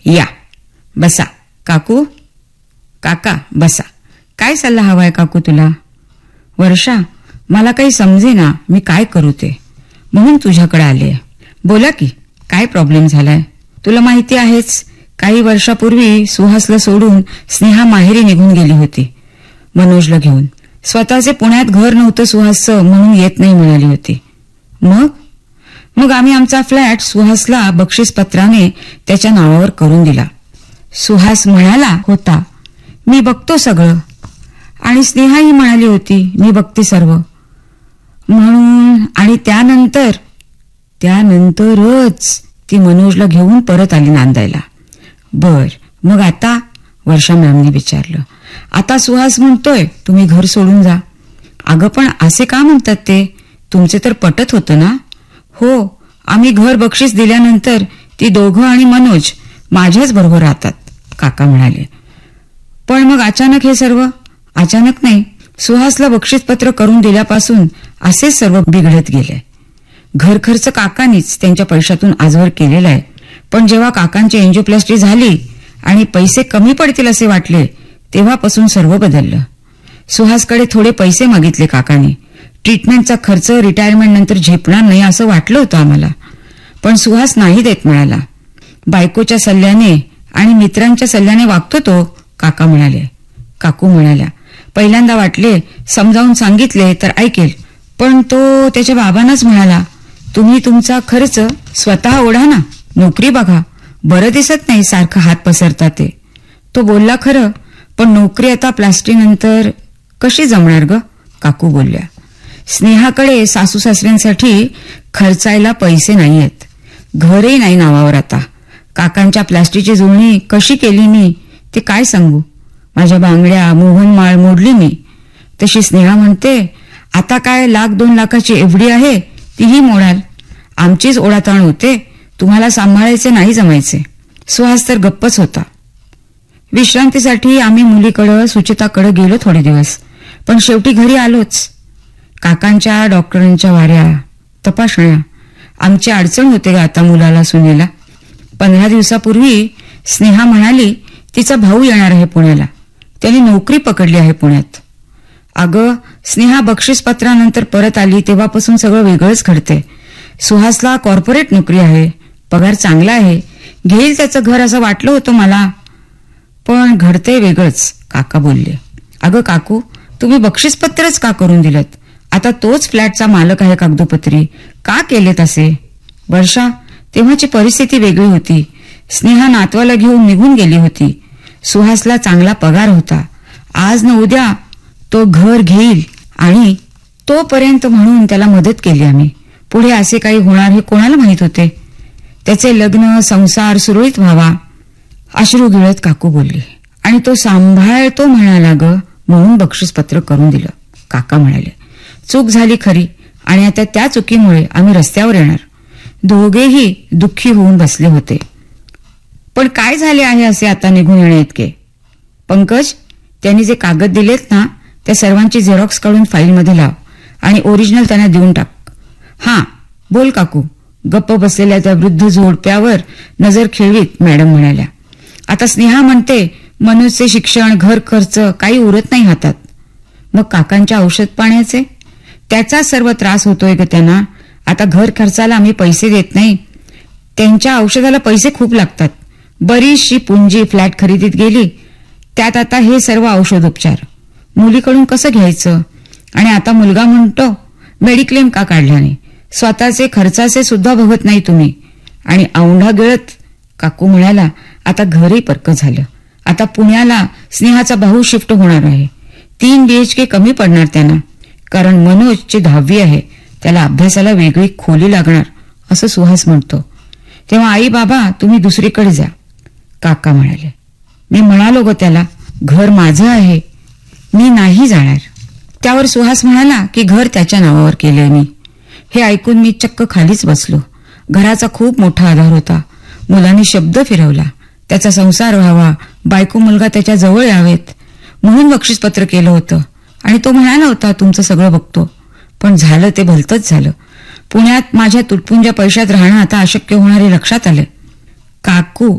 या बसा. काकू, काका बसा. काय सल्ला हवाय काकू तुला? वर्षा, मला काही समजेना मी काय करू ते, म्हणून तुझ्याकडे आले. बोला की, काय प्रॉब्लेम झालाय? तुला माहिती आहेच, काही वर्षापूर्वी सुहासला सोडून स्नेहा माहेरी निघून गेली होती मनोजला घेऊन. स्वतःचे पुण्यात घर नव्हतं सुहासचं, म्हणून येत नाही म्हणाली होती. मग आम्ही आमचा फ्लॅट सुहासला बक्षीसपत्राने त्याच्या नावावर करून दिला. सुहास म्हणाला होता, मी बघतो सगळं, आणि स्नेहाही म्हणाली होती, मी बघते सर्व म्हणून. आणि त्यानंतरच ती मनोजला घेऊन परत आली नांदायला. बर, मग आता? वर्षा मॅमने विचारलं. आता सुहास म्हणतोय तुम्ही घर सोडून जा. अगं पण असे का म्हणतात ते? तुमचे तर पटत होतं ना? हो, आम्ही घर बक्षीस दिल्यानंतर ती दोघं आणि मनोज माझ्याच बरोबर राहतात, काका म्हणाले. पण मग अचानक हे सर्व? अचानक नाही, सुहासला बक्षीसपत्र करून दिल्यापासून असेच सर्व बिघडत गेले. घर खर्च काकांनीच त्यांच्या पैशातून आजवर केलेला आहे. पण जेव्हा काकांची एंजिओप्लास्टी झाली आणि पैसे कमी पडतील असे वाटले, तेव्हापासून सर्व बदललं. सुहासकडे थोडे पैसे मागितले काकांनी. ट्रीटमेंटचा खर्च रिटायरमेंट नंतर झेपणार नाही असं वाटलं होतं आम्हाला, पण सुहास नाही देत म्हणाला. बायकोच्या सल्ल्याने आणि मित्रांच्या सल्ल्याने वागतो तो, काका म्हणाले. काकू म्हणाल्या, पहिल्यांदा वाटले समजावून सांगितले तर ऐकेल, पण तो त्याच्या बाबांनाच म्हणाला, तुम्ही तुमचा खर्च स्वतः ओढा ना, नोकरी बघा, बरं दिसत नाही सारखं हात पसरता ते. तो बोलला खरं, पण नोकरी आता प्लास्टीनंतर कशी जमणार ग, काकू बोलल्या. स्नेहाकडे सासू सासऱ्यांसाठी खर्चायला पैसे नाहीयेत, घरही नाही नावावर आता. काकांच्या प्लास्टिकची जुळणी कशी केली मी ते काय सांगू. माझ्या बांगड्या मोहनमाळ मोडली मी. तशी स्नेहा म्हणते, आता काय 1,00,000-2 लाखाची एवढी आहे तीही मोडाल. आमचीच ओढाताण होते, तुम्हाला सांभाळायचे नाही जमायचे. सुहास तर गप्पच होता. विश्रांतीसाठी आम्ही मुलीकडं सुचिताकडे गेलो थोडे दिवस, पण शेवटी घरी आलोच. काकांच्या डॉक्टरांच्या वाऱ्या तपासण्या, आमची अडचण होते ग आता मुलाला सुनेला. 15 दिवसापूर्वी स्नेहा म्हणाली तिचा भाऊ येणार आहे पुण्याला, त्याने नोकरी पकडली आहे पुण्यात. अगं, स्नेहा बक्षीसपत्रानंतर परत आली तेव्हापासून सगळं वेगळंच घडते. सुहासला कॉर्पोरेट नोकरी आहे, पगार चांगला आहे, घेईल त्याचं घर असं वाटलं होतं मला, पण घडतंय वेगळंच, काका बोलले. अगं काकू, तुम्ही बक्षीसपत्रच का करून दिलं? आता तोच फ्लॅटचा मालक आहे कागदोपत्री, का केलेत असे? वर्षा, तेव्हाची परिस्थिती वेगळी होती. स्नेहा नातवाला घेऊन निघून गेली होती. सुहासला चांगला पगार होता. आज न उद्या तो घर घेईल, आणि तोपर्यंत म्हणून त्याला मदत केली आम्ही. पुढे असे काही होणार हे कोणाला माहित होते? त्याचे लग्न संसार सुरळीत व्हावा. अश्रू गिळत काकू बोलली. आणि तो सांभाळतो म्हणाला ग, म्हणून बक्षीसपत्र करून दिलं, काका म्हणाले. चूक झाली खरी, आणि आता त्या चुकीमुळे आम्ही रस्त्यावर येणार. दोघेही दुःखी होऊन बसले होते. पण काय झाले आहे असे आता निघून येणे इतके? पंकज, त्यांनी जे कागद दिलेत ना, त्या सर्वांची झेरॉक्स काढून फाईलमध्ये लाव आणि ओरिजिनल त्यांना देऊन टाक. हां, बोल काकू, गप्प बसलेल्या त्या वृद्ध जोडप्यावर नजर खेळवीत मॅडम म्हणाल्या. आता स्नेहा म्हणते मनोजचे शिक्षण, घर खर्च काही उरत नाही हातात. मग काकांच्या औषध पाण्याचे? त्याचा सर्व त्रास होतोय ग त्यांना. आता घर खर्चाला आम्ही पैसे देत नाही, त्यांच्या औषधाला पैसे खूप लागतात. बरीचशी पुंजी फ्लॅट खरेदीत गेली, त्यात आता हे सर्व औषधोपचार. मुलीकडून कसं घ्यायचं? आणि आता मुलगा म्हणतो मेडिक्लेम का काढला नाही? स्वतःचे खर्चाचे सुद्धा बघत नाही तुम्ही. आणि औंढा गिळत काकू म्हणाला, आता घरही परक झालं. आता पुण्याला स्नेहाचा भाऊ शिफ्ट होणार आहे. 3 BHK कमी पडणार त्यांना, कारण मनोजची 10वी आहे, त्याला अभ्यासाला वेगळी खोली लागणार असं सुहास म्हणतो. तेव्हा आई बाबा तुम्ही दुसरीकडे जा, काका म्हणाले. मी म्हणालो ग त्याला, घर माझं आहे, मी नाही जाणार. त्यावर सुहास म्हणाला की घर त्याच्या नावावर केलंय मी. हे ऐकून मी चक्क खालीच बसलो. घराचा खूप मोठा आधार होता. मुलांनी शब्द फिरवला, त्याचा संसार व्हावा, बायको मुलगा त्याच्या जवळ यावेत, म्हणून बक्षीसपत्र केलं होतं. आणि तो म्हणाला होता तुमचं सगळं बघतो. पण झालं ते भलतंच झालं. पुण्यात माझ्या तुटपुंज्या पैशात राहणं आता अशक्य होणारे लक्षात आले. काकू,